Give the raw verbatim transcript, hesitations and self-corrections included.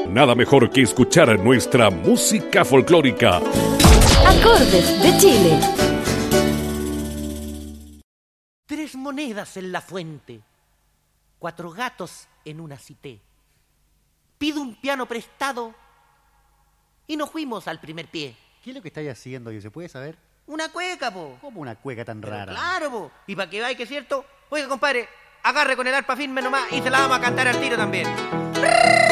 Nada mejor que escuchar nuestra música folclórica. Acordes de Chile. Tres monedas en la fuente, cuatro gatos en una cité. Pido un piano prestado y nos fuimos al primer pie. ¿Qué es lo que estáis haciendo? ¿Y se puede saber? Una cueca, po. ¿Cómo una cueca tan Pero rara? claro, po. Y para que veáis que es cierto, oiga, compadre, agarre con el arpa firme nomás y se la vamos a cantar al tiro también.